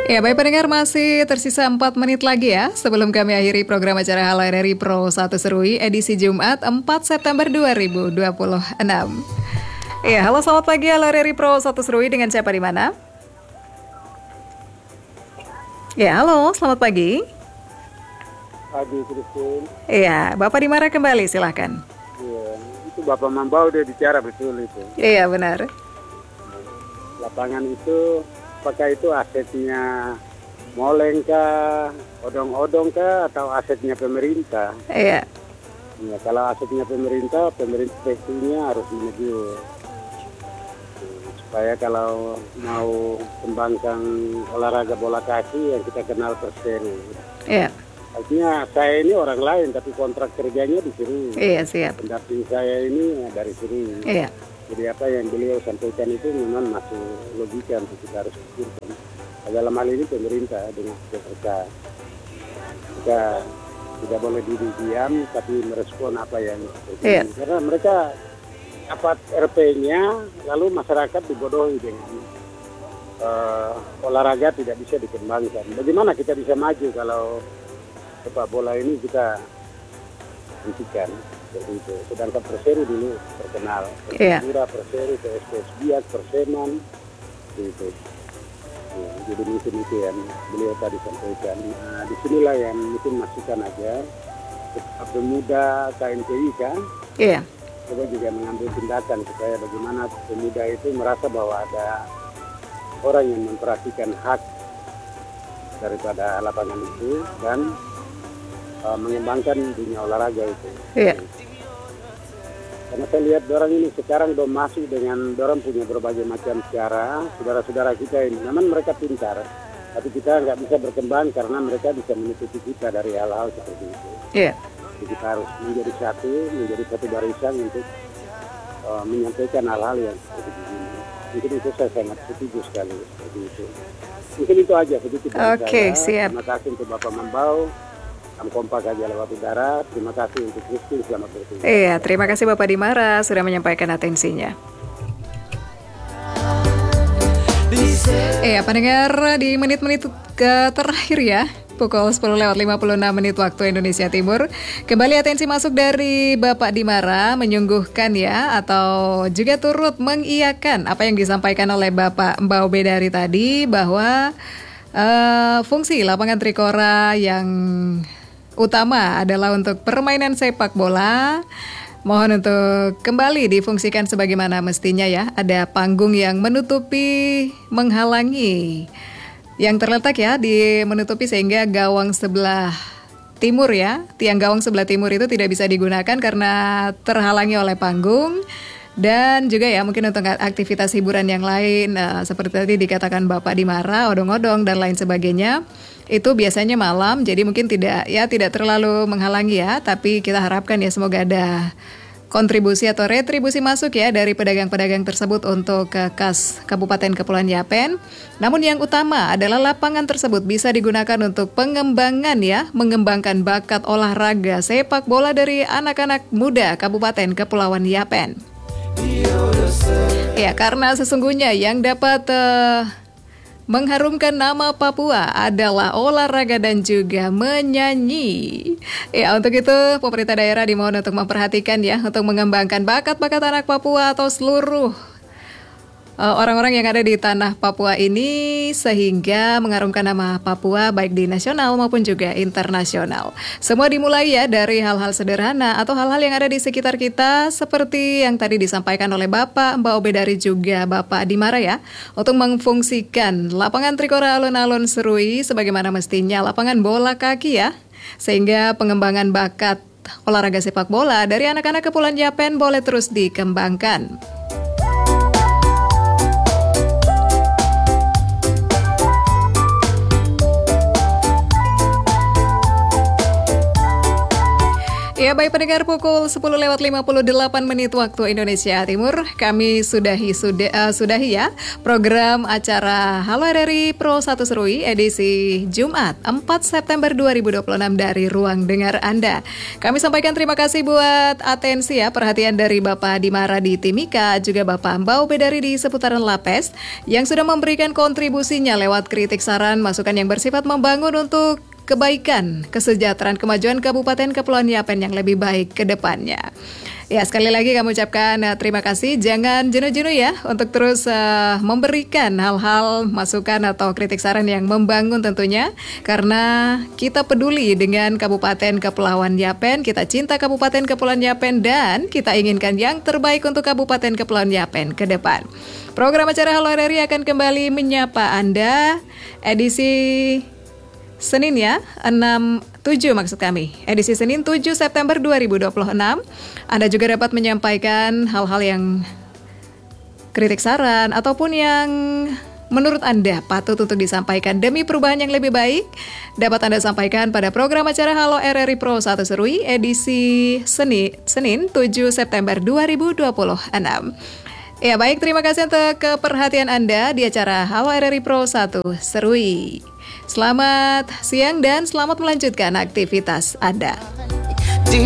Ya, baik pendengar, masih tersisa 4 menit lagi ya sebelum kami akhiri program acara Halo RRI Pro 1 Serui edisi Jumat 4 September 2026. Ya, halo selamat pagi Halo RRI Pro 1 Serui, dengan siapa di mana? Ya, halo, selamat pagi. Pagi, Christine. Iya, Bapak Dimara kembali, silahkan. Iya, itu Bapak Mambau dia bicara betul itu. Iya, benar. Lapangan itu, apakah itu asetnya Moleng kah, odong-odong kah, atau asetnya pemerintah? Iya. Ya, kalau asetnya pemerintah pastinya harus menegur. Supaya kalau mau kembangkan olahraga bola kaki yang kita kenal Persero. Iya. Artinya saya ini orang lain tapi kontrak kerjanya di Serui. Iya, siap. Pendamping saya ini dari Serui. Iya. Jadi apa yang beliau sampaikan itu memang masuk logika untuk kita harus pikirkan. Dalam hal ini pemerintah dengan peserta. Kita tidak boleh diri diam tapi merespon apa yang terjadi. Iya. Karena mereka dapat RP-nya lalu masyarakat dibodohi dengan olahraga tidak bisa dikembangkan. Bagaimana kita bisa maju kalau sepak bola ini kita hentikan seperti itu. Sedangkan Persero dulu terkenal, Persipura, Persero, PSPS Biak, Perseman, itu. Ya, jadi mungkin itu yang beliau tadi sampaikan. Nah, disinilah yang mungkin masukan aja pemuda KNPI kan. Iya. Coba juga mengambil tindakan supaya bagaimana pemuda itu merasa bahwa ada orang yang memperhatikan hak daripada lapangan itu dan mengembangkan dunia olahraga itu. Iya. Karena saya lihat orang ini sekarang udah masuk dengan orang punya berbagai macam cara. Saudara-saudara kita ini, memang mereka pintar, tapi kita nggak bisa berkembang karena mereka bisa menutupi kita dari hal-hal seperti itu. Iya. Jadi kita harus menjadi satu barisan untuk menyampaikan hal-hal yang seperti ini. Mungkin itu saya sangat setuju sekali seperti itu. Mungkin itu aja sedikit dari saya. Siap. Terima kasih untuk Bapak Mambau. Kami kompak aja lewat udara. Terima kasih untuk Christine, selamat bertugas. Iya, terima kasih Bapak Dimara sudah menyampaikan atensinya. Iya, pendengar, di menit-menit terakhir ya, pukul 10:56 waktu Indonesia Timur. Kembali atensi masuk dari Bapak Dimara menyungguhkan ya, atau juga turut mengiyakan apa yang disampaikan oleh Bapak Mbau Bedari tadi, bahwa fungsi lapangan Trikora yang utama adalah untuk permainan sepak bola. Mohon untuk kembali difungsikan sebagaimana mestinya ya. Ada panggung yang menutupi, menghalangi, yang terletak ya di menutupi sehingga gawang sebelah timur ya, tiang gawang sebelah timur itu tidak bisa digunakan karena terhalangi oleh panggung. Dan juga ya mungkin untuk aktivitas hiburan yang lain seperti tadi dikatakan Bapak Dimara, odong-odong dan lain sebagainya, itu biasanya malam, jadi mungkin tidak terlalu menghalangi ya. Tapi kita harapkan ya semoga ada kontribusi atau retribusi masuk ya dari pedagang-pedagang tersebut untuk kas Kabupaten Kepulauan Yapen. Namun yang utama adalah lapangan tersebut bisa digunakan untuk pengembangan ya, mengembangkan bakat olahraga sepak bola dari anak-anak muda Kabupaten Kepulauan Yapen. Ya, karena sesungguhnya yang dapat mengharumkan nama Papua adalah olahraga dan juga menyanyi. Ya, untuk itu pemerintah daerah dimohon untuk memperhatikan ya, untuk mengembangkan bakat-bakat anak Papua atau seluruh orang-orang yang ada di tanah Papua ini, sehingga mengharumkan nama Papua baik di nasional maupun juga internasional. Semua dimulai ya dari hal-hal sederhana atau hal-hal yang ada di sekitar kita, seperti yang tadi disampaikan oleh Bapak Mbak Obedari juga Bapak Dimara ya, untuk memfungsikan lapangan Trikora alun-alun Serui sebagaimana mestinya lapangan bola kaki ya, sehingga pengembangan bakat olahraga sepak bola dari anak-anak Kepulauan Yapen boleh terus dikembangkan. Ya, Ya, baik pendengar, pukul 10:58 waktu Indonesia Timur. Kami sudahi ya program acara Halo RRI Pro 1 Serui edisi Jumat 4 September 2026 dari ruang dengar Anda. Kami sampaikan terima kasih buat atensi ya, perhatian dari Bapak Dimara di Timika, juga Bapak Mbau Bedari di seputaran Lapes yang sudah memberikan kontribusinya lewat kritik, saran, masukan yang bersifat membangun untuk kebaikan, kesejahteraan, kemajuan Kabupaten Kepulauan Yapen yang lebih baik ke depannya. Ya, sekali lagi kami ucapkan terima kasih. Jangan jenuh-jenuh ya untuk terus memberikan hal-hal, masukan atau kritik saran yang membangun tentunya. Karena kita peduli dengan Kabupaten Kepulauan Yapen, kita cinta Kabupaten Kepulauan Yapen, dan kita inginkan yang terbaik untuk Kabupaten Kepulauan Yapen ke depan. Program acara Halo RRI akan kembali menyapa Anda edisi Senin ya, 7 maksud kami. Edisi Senin 7 September 2026. Anda juga dapat menyampaikan hal-hal yang kritik, saran, ataupun yang menurut Anda patut untuk disampaikan demi perubahan yang lebih baik. Dapat Anda sampaikan pada program acara Halo RRI Pro 1 Serui edisi Senin 7 September 2026. Ya, baik, terima kasih untuk keperhatian Anda di acara Halo RRI Pro 1 Serui. Selamat siang dan selamat melanjutkan aktivitas Anda.